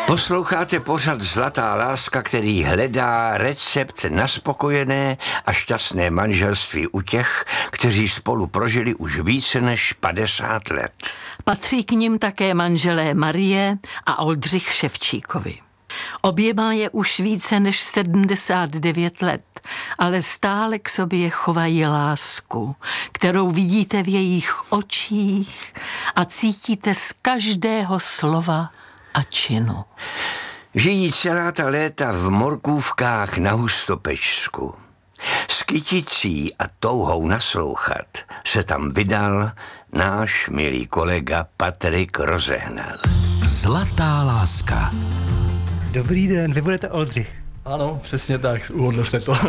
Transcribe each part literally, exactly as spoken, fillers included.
Posloucháte pořad Zlatá láska, který hledá recept na spokojené a šťastné manželství u těch, kteří spolu prožili už více než padesát let. Patří k nim také manželé Marie a Oldřich Ševčíkovi. Oběma je už více než sedmdesát devět let, ale stále k sobě chovají lásku, kterou vidíte v jejich očích a cítíte z každého slova a činu. Žijí celá ta léta v Morkůvkách na Hustopečsku. S kyticí a touhou naslouchat se tam vydal náš milý kolega Patrik Rozehnal. Zlatá láska. Dobrý den, vy budete Oldřich. Ano, přesně tak, uhodl jste to.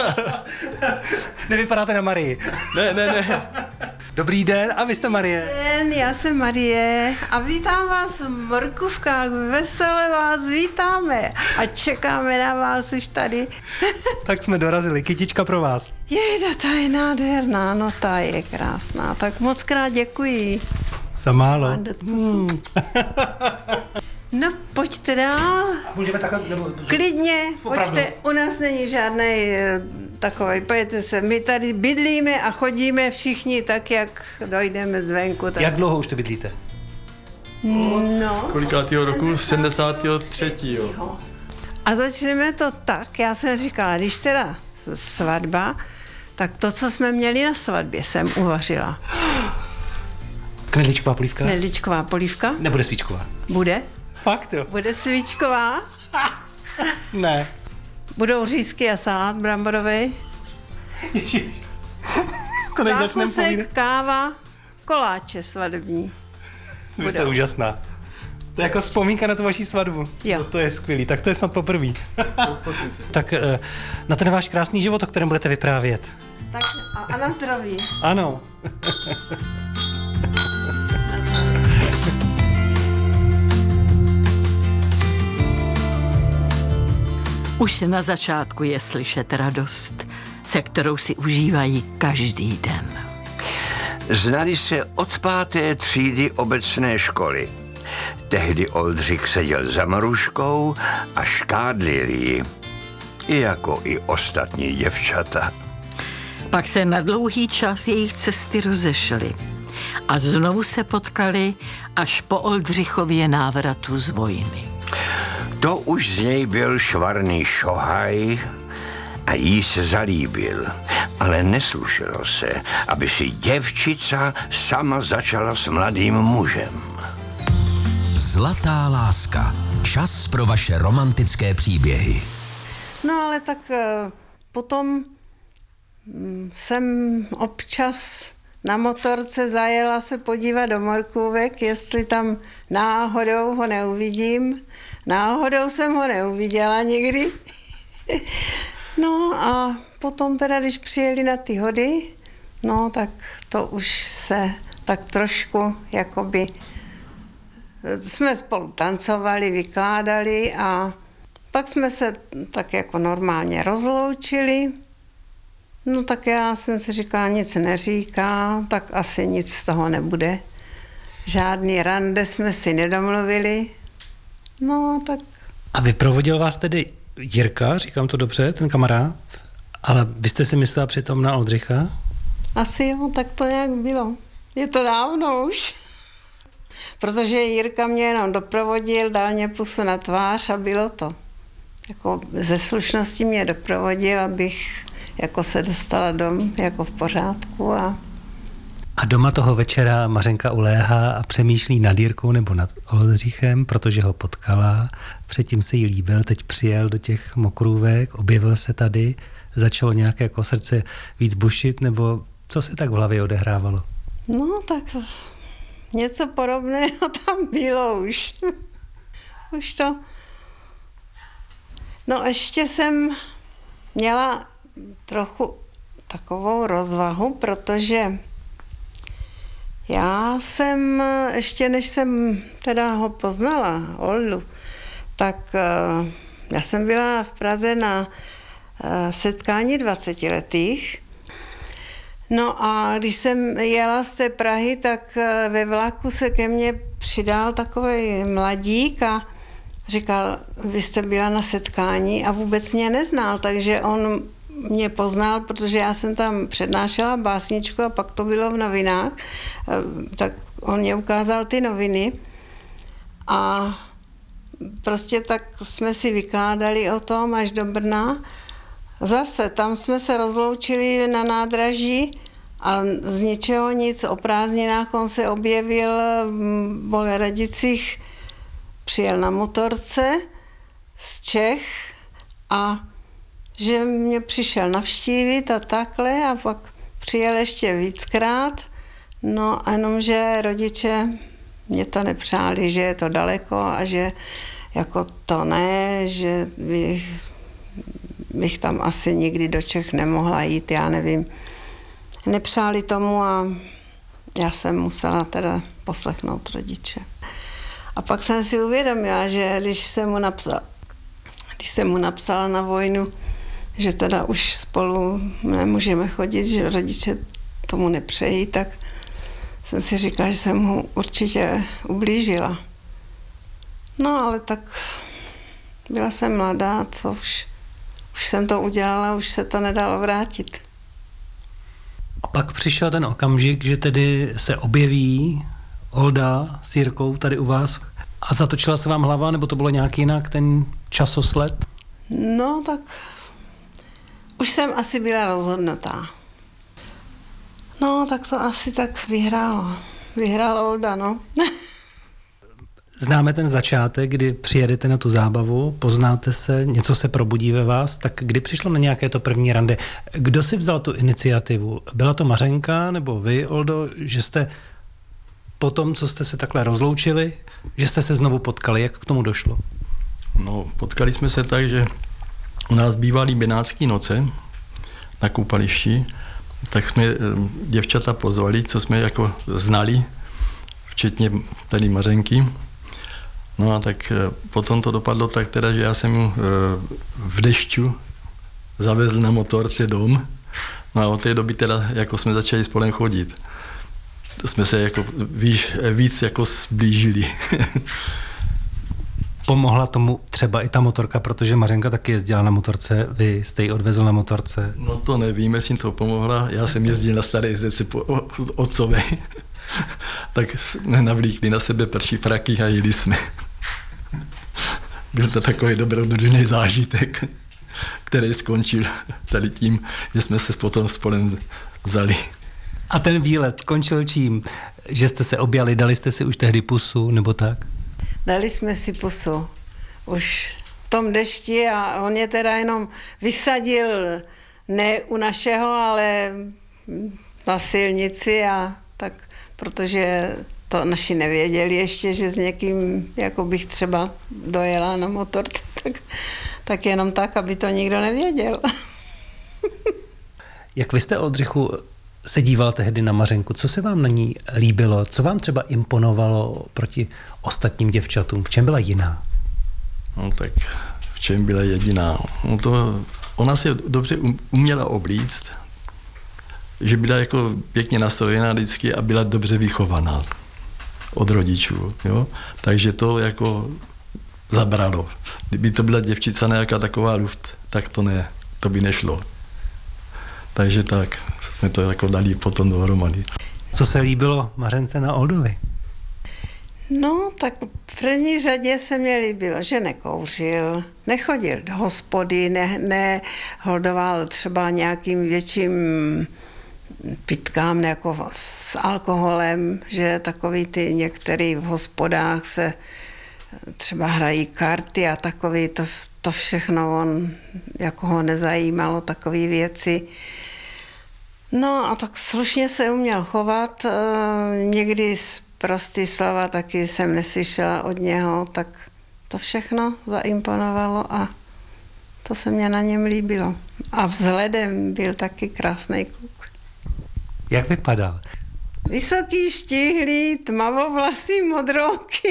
Nevypadáte na Marii. Ne, ne, ne. Dobrý den, a vy jste Marie. Den, já jsem Marie a vítám vás v Morkůvkách, veselé vás vítáme a čekáme na vás už tady. Tak jsme dorazili, kytička pro vás. Jejda, ta je nádherná, no ta je krásná, tak moc krát děkuji. Za málo. Hmm. No, pojďte dál. Můžeme takhle, nebo... Klidně, Opravdu. pojďte, u nás není žádnej e, takovej, pojďte se, my tady bydlíme a chodíme všichni tak, jak dojdeme zvenku. Tak... Jak dlouho už to bydlíte? No. Kolikátýho roku? sedmdesátého třetího A začneme to tak, já jsem říkala, když teda svatba, tak to, co jsme měli na svatbě, jsem uvařila. Knedlíčková polívka? Knedlíčková polívka? Nebude svíčková? Bude. Fakt jo? Bude svíčková? Ne. Budou řízky a salát bramborový? Ježiš. To než začneme Zákusek, povídat. káva, koláče svadební. Vy jste Budou. úžasná. To je jako vzpomínka na tu vaši svatbu. Jo. No, to je skvělý, tak to je snad poprvý. Tak eh, na ten váš krásný život, o kterém budete vyprávět. Tak a, a na zdraví. Ano. Už na začátku je slyšet radost, se kterou si užívají každý den. Znali se od páté třídy obecné školy. Tehdy Oldřich seděl za Maruškou a škádlil ji, jako i ostatní děvčata. Pak se na dlouhý čas jejich cesty rozešly a znovu se potkali až po Oldřichově návratu z vojny. To už z něj byl švarný šohaj a jí se zalíbil, ale neslušelo se, aby si děvčica sama začala s mladým mužem. Zlatá láska. Čas pro vaše romantické příběhy. No ale tak uh, potom mm, jsem občas na motorce zajela se podívat do Morkůvek, jestli tam náhodou ho neuvidím. Náhodou jsem ho neuviděla nikdy. No a potom teda, když přijeli na ty hody, no tak to už se tak trošku jakoby jsme spolu tancovali, vykládali a pak jsme se tak jako normálně rozloučili. No tak já jsem si říkala, nic neříká, tak asi nic z toho nebude. Žádný rande jsme si nedomluvili. No tak... A vyprovodil vás tedy Jirka, říkám to dobře, ten kamarád, ale vy jste si myslela přitom na Oldřicha? Asi jo, tak to nějak bylo. Je to dávno už. Protože Jirka mě jenom doprovodil, dal mě pusu na tvář a bylo to. Jako ze slušnosti mě doprovodil, abych jako se dostala dom jako v pořádku. A... a doma toho večera Mařenka uléhá a přemýšlí nad Jirkou nebo nad Oldřichem, protože ho potkala, předtím se jí líbil, teď přijel do těch Mokrůvek, objevil se tady, začalo nějaké jako srdce víc bušit, nebo co se tak v hlavě odehrávalo? No tak něco podobného tam bylo už. Už to... No ještě jsem měla trochu takovou rozvahu, protože já jsem, ještě než jsem teda ho poznala, Oldu, tak já jsem byla v Praze na setkání dvacetiletých. No a když jsem jela z té Prahy, tak ve vlaku se ke mně přidal takový mladík a říkal, vy jste byla na setkání a vůbec mě neznal, takže on mě poznal, protože já jsem tam přednášela básničku a pak to bylo v novinách, tak on mě ukázal ty noviny a prostě tak jsme si vykládali o tom až do Brna. Zase tam jsme se rozloučili na nádraží a z ničeho nic, o prázdninách on se objevil v Boleradicích, přijel na motorce z Čech a že mě přišel navštívit a takhle a pak přijel ještě víckrát, no a jenomže rodiče mě to nepřáli, že je to daleko a že jako to ne, že bych, bych tam asi nikdy do Čech nemohla jít, já nevím. Nepřáli tomu a já jsem musela teda poslechnout rodiče. A pak jsem si uvědomila, že když jsem mu napsala, když jsem mu napsala na vojnu, že teda už spolu nemůžeme chodit, že rodiče tomu nepřejí, tak jsem si říkala, že jsem mu určitě ublížila. No ale tak byla jsem mladá, co už, už jsem to udělala, už se to nedalo vrátit. A pak přišel ten okamžik, že tedy se objeví Olda s Jirkou tady u vás a zatočila se vám hlava, nebo to bylo nějak jinak, ten časosled? No tak už jsem asi byla rozhodnutá. No tak to asi tak vyhrálo. Vyhrál Olda, no. Známe ten začátek, kdy přijedete na tu zábavu, poznáte se, něco se probudí ve vás, tak kdy přišlo na nějaké to první rande? Kdo si vzal tu iniciativu? Byla to Mařenka nebo vy, Oldo, že jste po tom, co jste se takhle rozloučili, že jste se znovu potkali? Jak k tomu došlo? No, potkali jsme se tak, že u nás bývaly Benátské noce na koupališti, tak jsme děvčata pozvali, co jsme jako znali, včetně tady Mařenky. No a tak potom to dopadlo tak teda, že já jsem mu v dešťu zavezl na motorce dom. No a od té doby teda jako jsme začali spolem chodit. To jsme se jako víc, víc jako zblížili. Pomohla tomu třeba i ta motorka, protože Mařenka taky jezdila na motorce, vy jste ji odvezl na motorce. No to nevím, jestli jim to pomohla. Já jsem jezdil na staré jezdece po otcové. Tak jsme navlíkli na sebe prší fraky a jeli jsme. Byl to takový dobrodružný zážitek, který skončil tady tím, že jsme se potom spolem vzali. A ten výlet končil čím? Že jste se objali, dali jste si už tehdy pusu, nebo tak? Dali jsme si pusu už v tom dešti a on je teda jenom vysadil ne u našeho, ale na silnici a tak, protože to naši nevěděli ještě, že s někým, jako bych třeba dojela na motorce, tak, tak jenom tak, aby to nikdo nevěděl. Jak vy jste, Oldřichu, se díval tehdy na Mařenku? Co se vám na ní líbilo? Co vám třeba imponovalo proti ostatním děvčatům? V čem byla jiná? No tak v čem byla jediná? No to, ona se dobře uměla oblíct, že byla jako pěkně nastrojená vždycky a byla dobře vychovaná od rodičů. Jo? Takže to jako zabralo. Kdyby to byla děvčica nějaká taková luft, tak to ne, to by nešlo. Takže tak jsme to jako dali potom dohromady. Co se líbilo Mařence na Oldovi? No, tak v první řadě se mi líbilo, že nekouřil, nechodil do hospody, ne, neholdoval třeba nějakým větším pitkám jako s alkoholem, že takový ty některý v hospodách se třeba hrají karty a takový, to, to všechno on, jako ho nezajímalo, takové věci. No a tak slušně se uměl chovat, někdy z prostý slova taky jsem neslyšela od něho, tak to všechno zaimponovalo a to se mě na něm líbilo. A vzhledem byl taky krásný kluk. Jak vypadal? Vysoký, štíhlý, tmavovlasý, modrooky.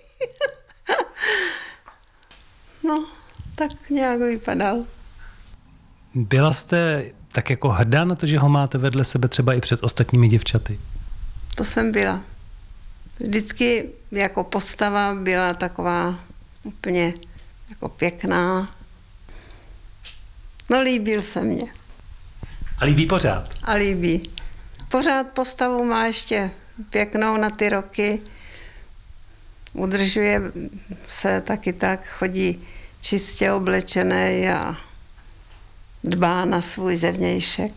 No, tak nějak vypadal. Byla jste tak jako hrdá na to, že ho máte vedle sebe třeba i před ostatními děvčaty? To jsem byla. Vždycky jako postava byla taková úplně jako pěkná. No líbil se mně. A líbí pořád? A líbí. Pořád postavu má ještě pěknou na ty roky. Udržuje se taky tak, chodí čistě oblečený a dbá na svůj zevnějšek.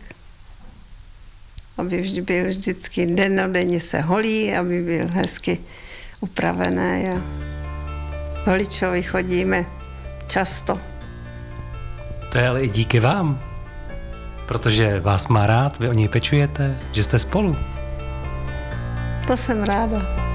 Aby vždy byl vždycky dennodenně se holí, aby byl hezky upravený. A k holičovi chodíme často. To je ale i díky vám, protože vás má rád, vy o něj pečujete, že jste spolu. To jsem ráda.